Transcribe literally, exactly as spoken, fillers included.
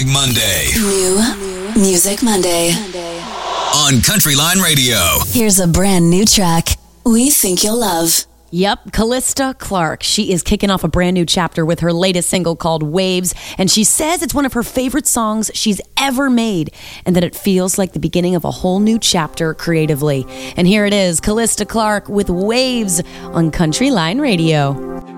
Monday. New Music Monday. On Country Line Radio. Here's a brand new track we think you'll love. Yep, Callista Clark. She is kicking off a brand new chapter with her latest single called Waves, and she says it's one of her favorite songs she's ever made, and that it feels like the beginning of a whole new chapter creatively. And here it is, Callista Clark with Waves on Country Line Radio.